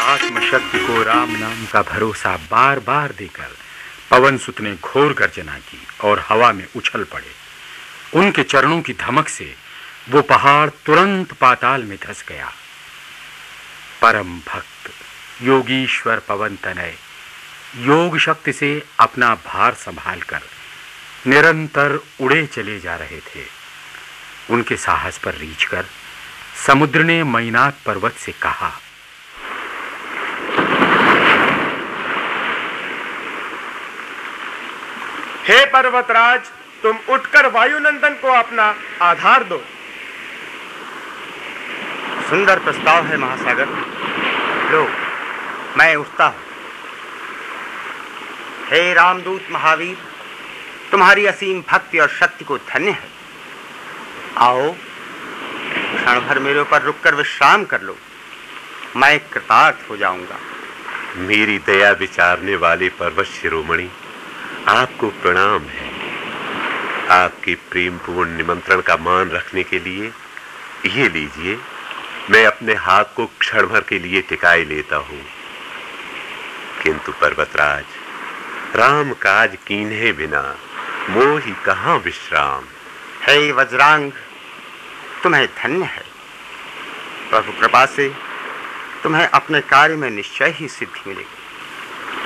आत्मशक्ति को राम नाम का भरोसा बार बार देकर पवन सुत ने घोर गर्जना की और हवा में उछल पड़े। उनके चरणों की धमक से वो पहाड़ तुरंत पाताल में धंस गया। परम भक्त योगीश्वर पवन तनय योग शक्ति से अपना भार संभालकर निरंतर उड़े चले जा रहे थे। उनके साहस पर रीझकर समुद्र ने मैनाक पर्वत से कहा, हे पर्वतराज, तुम उठकर वायुनंदन को अपना आधार दो। सुंदर प्रस्ताव है महासागर। लो, मैं उठता हूं। हे रामदूत महावीर, तुम्हारी असीम भक्ति और शक्ति को धन्य है। आओ, क्षण भर मेरे ऊपर रुककर विश्राम कर लो, मैं कृतार्थ हो जाऊंगा। मेरी दया विचारने वाले पर्वत शिरोमणि, आपको प्रणाम है। आपके प्रेमपूर्ण निमंत्रण का मान रखने के लिए ये लीजिए, मैं अपने हाथ को क्षण भर के लिए टिकाए लेता हूं। किंतु पर्वतराज, राम काज कीन्हे बिना मोहि कहां विश्राम। हे वज्रांग, तुम्हें धन्य है। प्रभु कृपा से तुम्हें अपने कार्य में निश्चय ही सिद्धि मिलेगी।